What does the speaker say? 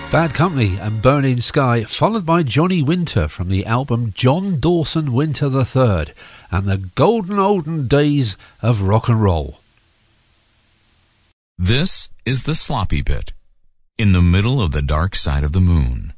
Bad Company and Burning Sky, followed by Johnny Winter from the album John Dawson Winter III and the golden olden days of rock and roll. This is the Sloppy Bit, in the middle of the dark side of the moon.